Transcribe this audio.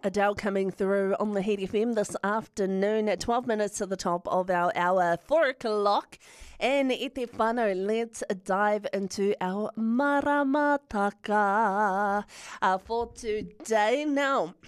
Adele coming through on the Heat FM this afternoon at 12 minutes to the top of our hour, 4 o'clock. And e te whānau, let's dive into our maramataka for today. Now,